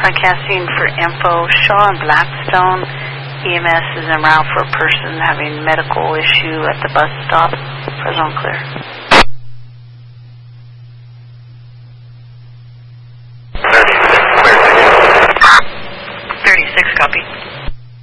Broadcasting for info. Shaw and Blackstone. EMS is en route for a person having medical issue at the bus stop. Present clear.